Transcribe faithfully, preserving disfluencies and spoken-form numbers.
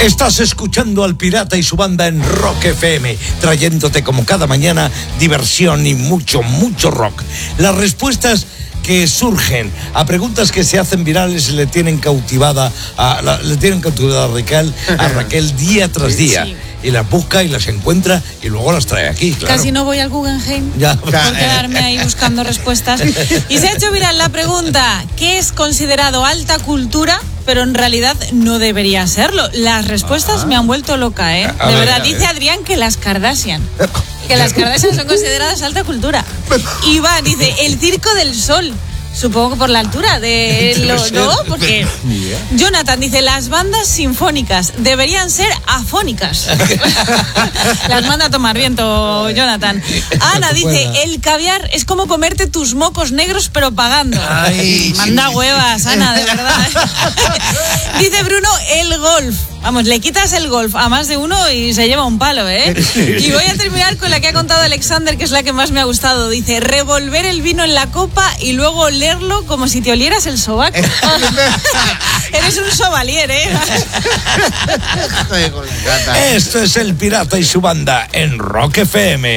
Estás escuchando al Pirata y su banda en Rock F M, trayéndote como cada mañana diversión y mucho, mucho rock. Las respuestas que surgen a preguntas que se hacen virales le tienen cautivada a, la, le tienen cautivada a Raquel, a Raquel día tras día. Sí. Y las busca y las encuentra y luego las trae aquí, claro. Casi no voy al Guggenheim ya. por quedarme ahí buscando respuestas. Y se ha hecho viral la pregunta: ¿qué es considerado alta cultura, pero en realidad no debería serlo? Las respuestas ah. me han vuelto loca, ¿eh? A de ver, verdad, dice Adrián que las Kardashian. Que las Kardashian son consideradas alta cultura. Iván dice, el Circo del Sol. Supongo que por la altura de lo, no, porque Jonathan dice, las bandas sinfónicas deberían ser afónicas. Las manda a tomar viento, Jonathan. Ana dice, el caviar es como comerte tus mocos negros pero pagando. Ay, manda huevas, Ana, de verdad. Dice Bruno, el golf. Vamos, le quitas el golf a más de uno y se lleva un palo, ¿eh? Y voy a terminar con la que ha contado Alexander, que es la que más me ha gustado. Dice, revolver el vino en la copa y luego olerlo como si te olieras el sobaco. Eres un sobalier, ¿eh? Esto es el Pirata y su banda en Rock F M.